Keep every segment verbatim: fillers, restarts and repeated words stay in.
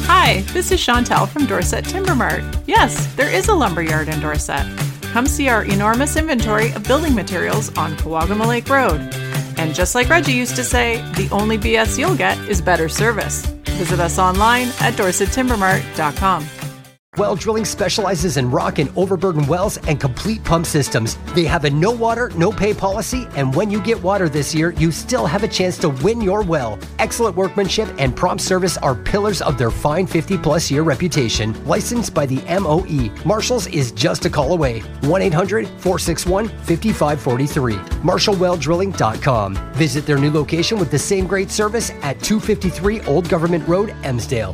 Hi, this is Chantel from Dorset Timber Mart. Yes, there is a lumberyard in Dorset. Come see our enormous inventory of building materials on Kawagama Lake Road. And just like Reggie used to say, the only B S you'll get is better service. Visit us online at dorset timber mart dot com. Well Drilling specializes in rock and overburden wells and complete pump systems. They have a no water, no pay policy, and when you get water this year, you still have a chance to win your well. Excellent workmanship and prompt service are pillars of their fine fifty plus year reputation. Licensed by the M O E, Marshall's is just a call away. one eight hundred, four six one, five five four three. marshall well drilling dot com. Visit their new location with the same great service at two fifty-three Old Government Road, Emsdale.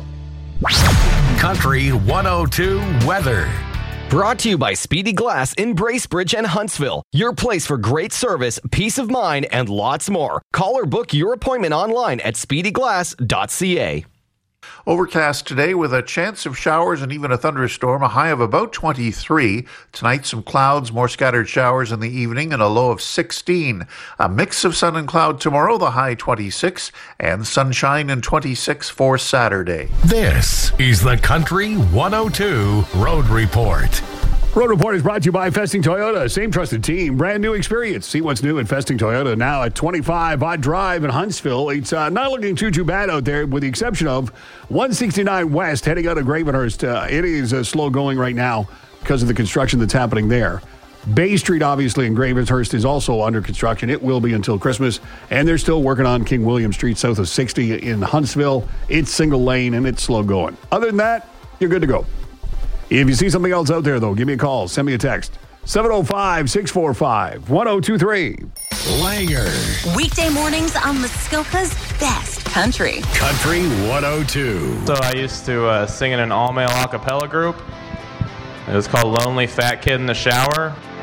Country one oh two weather. Brought to you by Speedy Glass in Bracebridge and Huntsville. Your place for great service, peace of mind, and lots more. Call or book your appointment online at speedy glass dot c a. Overcast today with a chance of showers and even a thunderstorm, a high of about twenty-three. Tonight, some clouds, more scattered showers in the evening, and a low of sixteen. A mix of sun and cloud tomorrow, the high twenty-six, and sunshine and twenty-six for Saturday. This is the Country one oh two Road Report. Road Report is brought to you by Festing Toyota. Same trusted team, brand new experience. See what's new at Festing Toyota now at twenty-five Odd Drive in Huntsville. It's uh, not looking too, too bad out there with the exception of one sixty-nine West heading out of Gravenhurst. Uh, it is uh, slow going right now because of the construction that's happening there. Bay Street, obviously, in Gravenhurst is also under construction. It will be until Christmas. And they're still working on King William Street south of sixty in Huntsville. It's single lane and it's slow going. Other than that, you're good to go. If you see something else out there, though, give me a call. Send me a text. seven oh five, six four five, one oh two three. Langer. Weekday mornings on Muskoka's best country. Country one oh two. So I used to uh, sing in an all-male a cappella group. It was called Lonely Fat Kid in the Shower.